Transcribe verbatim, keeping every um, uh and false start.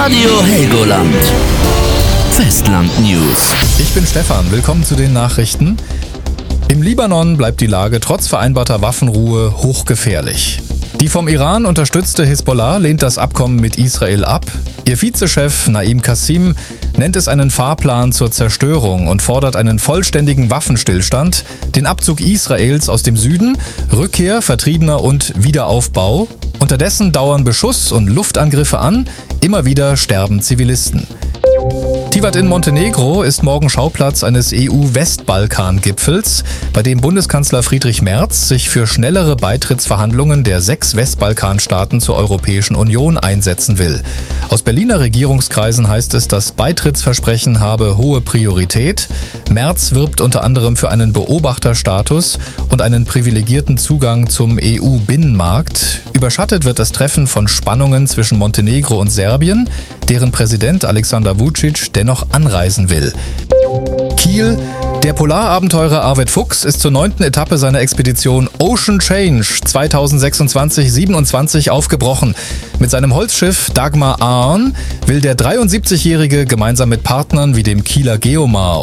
Radio Helgoland. Festland News. Ich bin Stefan, willkommen zu den Nachrichten. Im Libanon bleibt die Lage trotz vereinbarter Waffenruhe hochgefährlich. Die vom Iran unterstützte Hisbollah lehnt das Abkommen mit Israel ab. Ihr Vizechef Naim Qassim nennt es einen Fahrplan zur Zerstörung und fordert einen vollständigen Waffenstillstand, den Abzug Israels aus dem Süden, Rückkehr Vertriebener und Wiederaufbau. Unterdessen dauern Beschuss- und Luftangriffe an, immer wieder sterben Zivilisten. Tivat in Montenegro ist morgen Schauplatz eines E U-Westbalkan-Gipfels, bei dem Bundeskanzler Friedrich Merz sich für schnellere Beitrittsverhandlungen der sechs Westbalkanstaaten zur Europäischen Union einsetzen will. Aus Berliner Regierungskreisen heißt es, das Beitrittsversprechen habe hohe Priorität. Merz wirbt unter anderem für einen Beobachterstatus und einen privilegierten Zugang zum E U-Binnenmarkt. Überschattet wird das Treffen von Spannungen zwischen Montenegro und Serbien, deren Präsident Alexander Vučić dennoch anreisen will. Kiel. Der Polarabenteurer Arvid Fuchs ist zur neunten Etappe seiner Expedition Ocean Change zweitausendsechsundzwanzig siebenundzwanzig aufgebrochen. Mit seinem Holzschiff Dagmar Aarn will der dreiundsiebzigjährige gemeinsam mit Partnern wie dem Kieler Geomar